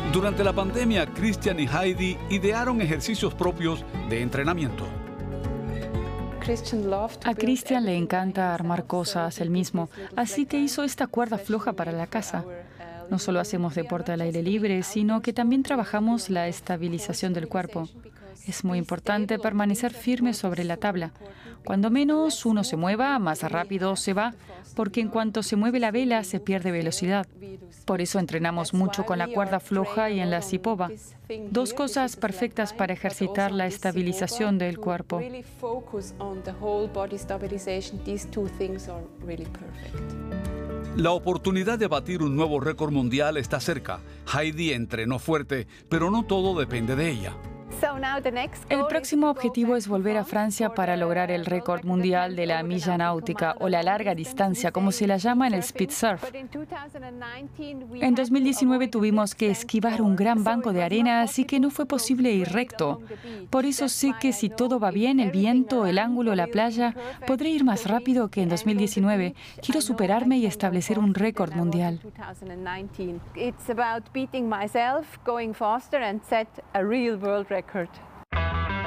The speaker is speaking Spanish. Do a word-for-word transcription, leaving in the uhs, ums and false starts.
Durante la pandemia, Christian y Heidi idearon ejercicios propios de entrenamiento. A Christian le encanta armar cosas él mismo, así que hizo esta cuerda floja para la casa. No solo hacemos deporte al aire libre, sino que también trabajamos la estabilización del cuerpo. Es muy importante permanecer firme sobre la tabla. Cuando menos uno se mueva, más rápido se va, porque en cuanto se mueve la vela, se pierde velocidad. Por eso entrenamos mucho con la cuerda floja y en la sipova. Dos cosas perfectas para ejercitar la estabilización del cuerpo. La oportunidad de batir un nuevo récord mundial está cerca. Heidi entrenó fuerte, pero no todo depende de ella. El próximo objetivo es volver a Francia para lograr el récord mundial de la milla náutica o la larga distancia, como se la llama en el speed surf. En dos mil diecinueve tuvimos que esquivar un gran banco de arena, así que no fue posible ir recto. Por eso sé que si todo va bien, el viento, el ángulo, la playa, podré ir más rápido que en dos mil diecinueve. Quiero superarme y establecer un récord mundial. It's about beating myself, going faster and set a real world record.